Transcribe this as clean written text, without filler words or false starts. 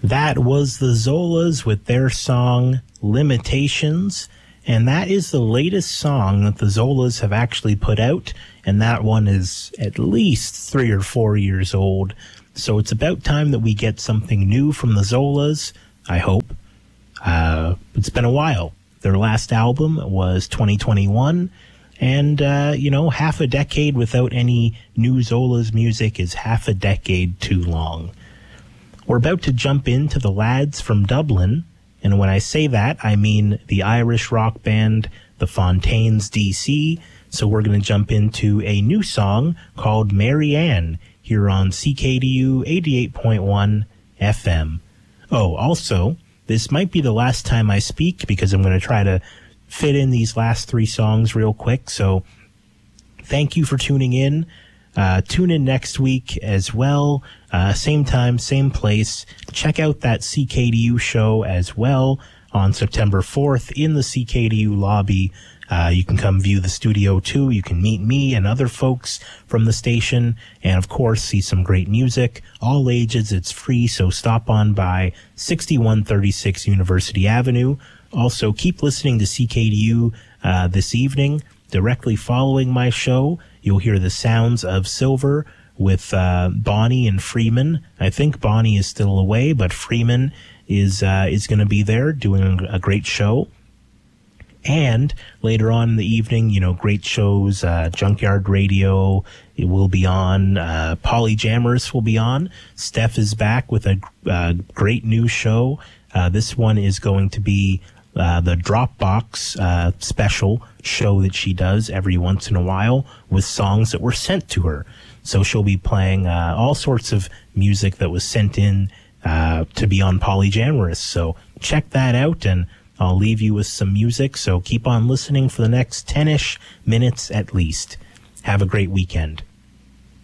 That was the Zolas with their song Limitations, and that is the latest song that the Zolas have actually put out, and that one is at least 3 or 4 years old. So it's about time that we get something new from the Zolas, I hope. It's been a while. Their last album was 2021, and, half a decade without any new Zolas music is half a decade too long. We're about to jump into the lads from Dublin, and when I say that, I mean the Irish rock band, the Fontaines DC. So we're going to jump into a new song called Marianne here on CKDU 88.1 FM. Oh, also, this might be the last time I speak because I'm going to try to fit in these last 3 songs real quick. So thank you for tuning in. Tune in next week as well. Same time, same place. Check out that CKDU show as well on September 4th in the CKDU lobby. You can come view the studio too. You can meet me and other folks from the station and, of course, see some great music. All ages, it's free, so stop on by 6136 University Avenue. Also, keep listening to CKDU this evening. Directly following my show, you'll hear the sounds of Silver with Bonnie and Freeman. I think Bonnie is still away, but Freeman is going to be there doing a great show. And later on in the evening, great shows, Junkyard Radio, it will be on, Polyjammers will be on. Steph is back with a great new show. This one is going to be the Dropbox special show that she does every once in a while with songs that were sent to her. So she'll be playing all sorts of music that was sent in to be on Polyjammers. So check that out, and I'll leave you with some music. So keep on listening for the next 10-ish minutes at least. Have a great weekend.